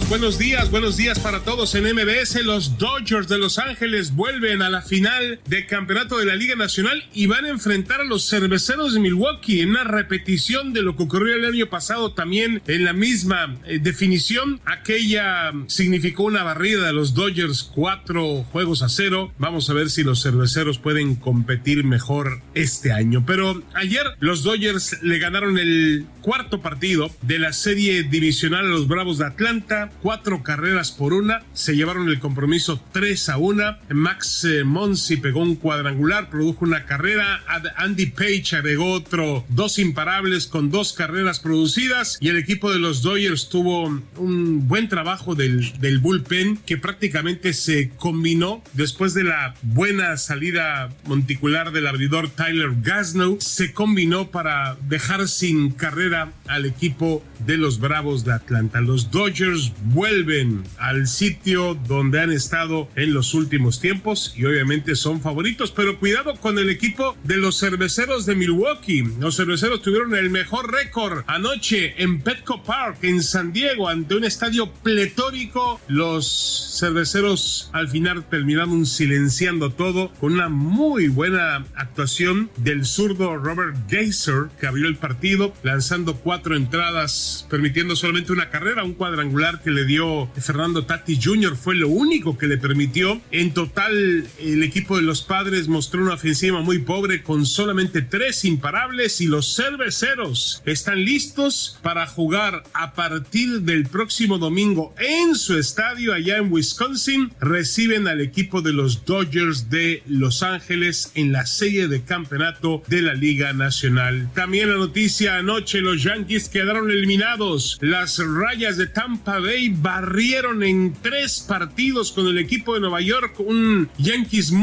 buenos días para todos en MBS. Los Dodgers de Los Ángeles vuelven a la final del campeonato de la Liga Nacional y van a enfrentar a los Cerveceros de Milwaukee en una repetición de lo que ocurrió el año pasado, también en la misma definición. Aquella significó una barrida de los Dodgers 4-0. Vamos a ver si los Cerveceros pueden competir mejor este año. Pero ayer los Dodgers le ganaron el cuarto partido de la serie divisional a los Bravos de Atlanta, 4-1. Se llevaron el compromiso 3-1. Max Muncy pegó un cuadrangular, produjo una carrera. Andy Page agregó dos imparables con 2 carreras producidas, y el equipo de los Dodgers tuvo un buen trabajo del bullpen, que prácticamente se combinó después de la buena salida monticular del abridor Tyler Glasnow. Se combinó para dejar sin carrera al equipo de los Bravos de Atlanta. Los Dodgers vuelven al sitio donde han estado en los últimos tiempos y obviamente son favoritos, pero cuidado con el equipo de los Cerveceros de Milwaukee. Los Cerveceros tuvieron el mejor récord anoche en Petco Park en San Diego, ante un estadio pletórico. Los Cerveceros al final terminaron silenciando todo con una muy buena actuación del zurdo Robert Geyser, que abrió el partido lanzando 4 entradas, permitiendo solamente una carrera. Un cuadrangular que le dio Fernando Tatis Jr. fue lo único que le permitió. En total, el equipo de los Padres mostró una ofensiva muy pobre con solamente 3 imparables, y los Cerveceros están listos para jugar a partir del próximo domingo en su estadio allá en Wisconsin. Reciben al equipo de los Dodgers de Los Ángeles en la serie de campeonato de la Liga Nacional. También la noticia: anoche los Yankees quedaron eliminados. Las Rayas de Tampa Bay barrieron en 3 partidos con el equipo de Nueva York. Un Yankees